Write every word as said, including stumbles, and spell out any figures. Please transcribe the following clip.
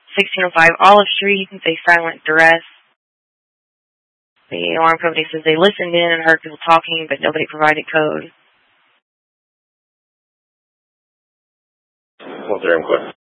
sixteen oh five Olive Street. They silent duress. The alarm company says they listened in and heard people talking, but nobody provided code. What's their input?